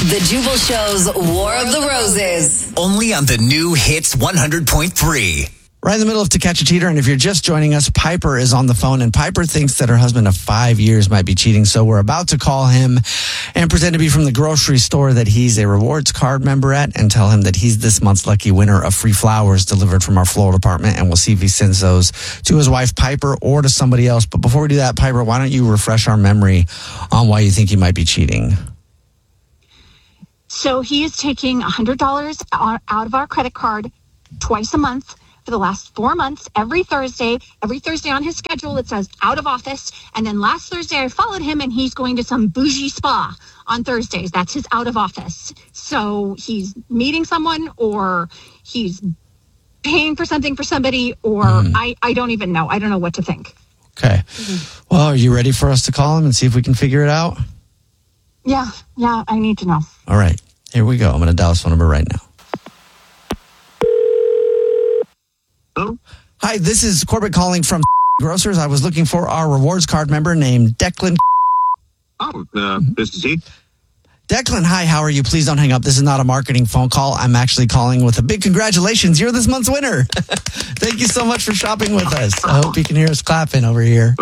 The Jubal Show's War of the Roses. Only on the new Hits 100.3. Right in the middle of To Catch a Cheater, and if you're just joining us, Piper is on the phone, and Piper thinks that her husband of 5 years might be cheating, so we're about to call him and pretend to be from the grocery store that he's a rewards card member at and tell him that he's this month's lucky winner of free flowers delivered from our floral department, and we'll see if he sends those to his wife, Piper, or to somebody else. But before we do that, Piper, why don't you refresh our memory on why you think he might be cheating? So he is taking $100 out of our credit card twice a month for the last 4 months, every Thursday on his schedule, it says out of office. And then last Thursday I followed him and he's going to some bougie spa on Thursdays. That's his out of office. So he's meeting someone, or he's paying for something for somebody, or I don't even know. I don't know what to think. Okay. Well, are you ready for us to call him and see if we can figure it out? Yeah, I need to know. All right. Here we go. I'm going to dial his phone number right now. Hello? Hi, this is Corbett calling from Grocers. I was looking for our rewards card member named Declan. This is he. Declan, hi, how are you? Please don't hang up. This is not a marketing phone call. I'm actually calling with a big congratulations. You're this month's winner. Thank you so much for shopping with us. I hope you can hear us clapping over here.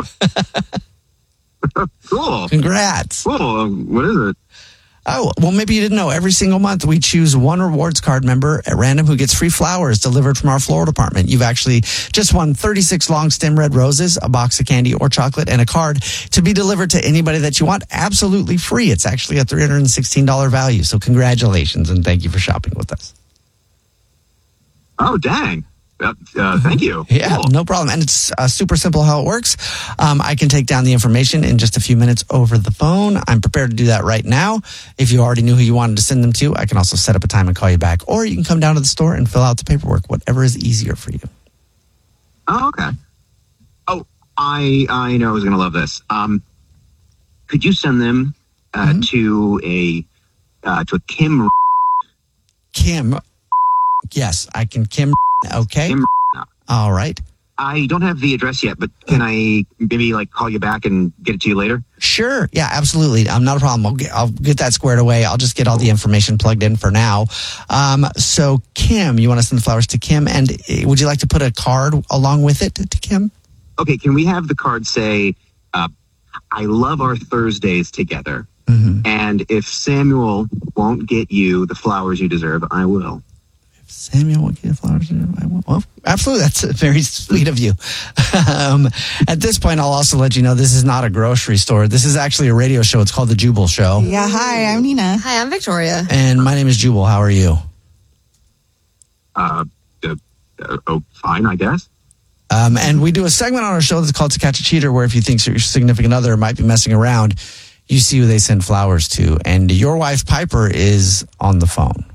Cool. Congrats. Cool. What is it? Oh, well, maybe you didn't know. Every single month, we choose one rewards card member at random who gets free flowers delivered from our floral department. You've actually just won 36 long stem red roses, a box of candy or chocolate, and a card to be delivered to anybody that you want absolutely free. It's actually a $316 value. So congratulations, and thank you for shopping with us. Oh, dang. Thank you. Yeah, Cool. no problem. And it's super simple how it works. I can take down the information in just a few minutes over the phone. I'm prepared to do that right now. If you already knew who you wanted to send them to, I can also set up a time and call you back. Or you can come down to the store and fill out the paperwork, whatever is easier for you. Oh, okay. Oh, I know who's going to love this. Could you send them to a Kim? Kim. Yes, I can. Kim. Okay. Kim. All right. I don't have the address yet, but can I maybe call you back and get it to you later? Sure. Yeah, absolutely. Not a problem. I'll get that squared away. I'll just get all the information plugged in for now. So Kim, you want to send the flowers to Kim, and would you like to put a card along with it to Kim? Okay. Can we have the card say, I love our Thursdays together. And if Samuel won't get you the flowers you deserve, I will. Samuel will get flowers. Well, absolutely. That's very sweet of you. At this point, I'll also let you know this is not a grocery store. This is actually a radio show. It's called The Jubal Show. Yeah, hi, I'm Nina. Hi, I'm Victoria. And my name is Jubal. How are you? Fine, I guess. And we do a segment on our show that's called To Catch a Cheater, where if you think your significant other might be messing around, you see who they send flowers to. And your wife, Piper, is on the phone.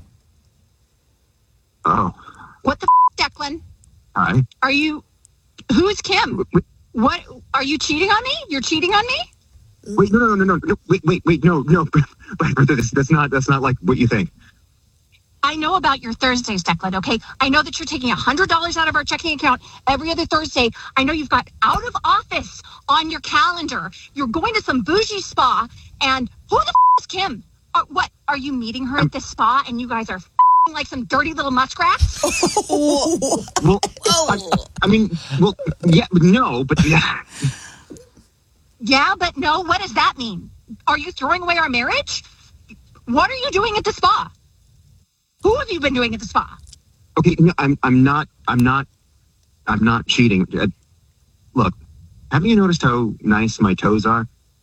Oh. What the Declan? Hi. Who's Kim? What, are you cheating on me? You're cheating on me? Wait, no. Wait, no. That's not like what you think. I know about your Thursdays, Declan, okay? I know that you're taking $100 out of our checking account every other Thursday. I know you've got out of office on your calendar. You're going to some bougie spa, and who the is Kim? What, are you meeting her at this spa and you guys are like some dirty little muskrats? Well, yeah, but no, but yeah. Yeah, but no, what does that mean? Are you throwing away our marriage? What are you doing at the spa? Who have you been doing at the spa? Okay, no, I'm not cheating. Look, haven't you noticed how nice my toes are?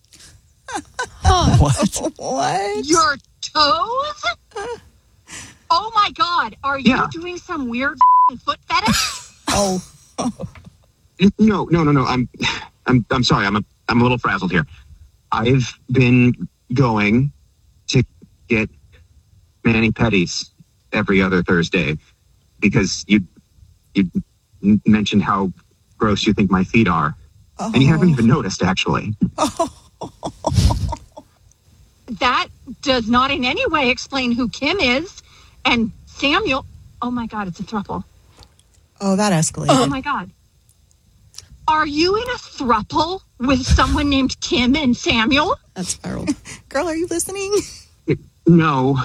What? Your toes? Oh my God! Are you doing some weird foot fetish? Oh. No. I'm sorry. I'm a little frazzled here. I've been going to get mani-pedis every other Thursday because you mentioned how gross you think my feet are, and you haven't even noticed actually. That does not in any way explain who Kim is. And Samuel, oh my God, it's a throuple. Oh, that escalated. Oh my God. Are you in a throuple with someone named Kim and Samuel? That's spiraled. Girl, are you listening? No,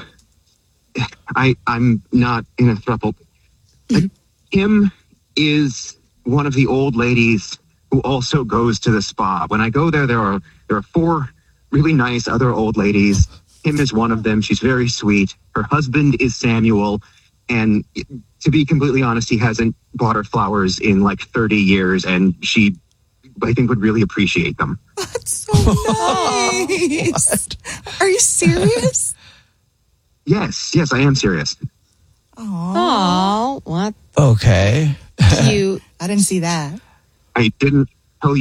I'm not in a throuple. Kim is one of the old ladies who also goes to the spa. When I go there, there are 4 really nice other old ladies. Kim is one of them. She's very sweet. Her husband is Samuel. And to be completely honest, he hasn't bought her flowers in like 30 years. And she, I think, would really appreciate them. That's so nice. Are you serious? Yes, I am serious. Oh, what Okay. cute. I didn't see that. I didn't